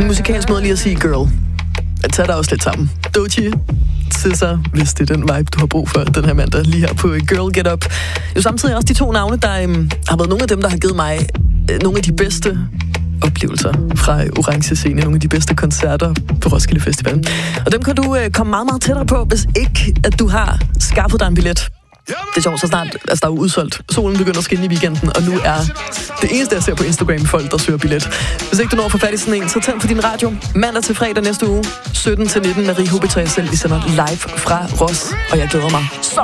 sådan en musikalsk måde lige at sige girl. Jeg tager dig også lidt sammen. Doechii, SZA, hvis det er den vibe, du har brug for den her mandag lige her på Girl Get Up. Jo samtidig også de to navne, der har været nogle af dem, der har givet mig nogle af de bedste oplevelser fra Orange Scene, nogle af de bedste koncerter på Roskilde Festival. Og dem kan du komme meget, meget tættere på, hvis ikke at du har skaffet dig en billet. Det er sjovt, så snart, altså der er jo udsolgt. Solen begynder at skinne i weekenden, og nu er det eneste, jeg ser på Instagram, folk, der søger billet. Hvis ikke du når at få fat i sådan en, så tænd på din radio. Mandag til fredag næste uge, 17-19, Marie Hobitræ selv. Vi sender live fra Ros, og jeg glæder mig så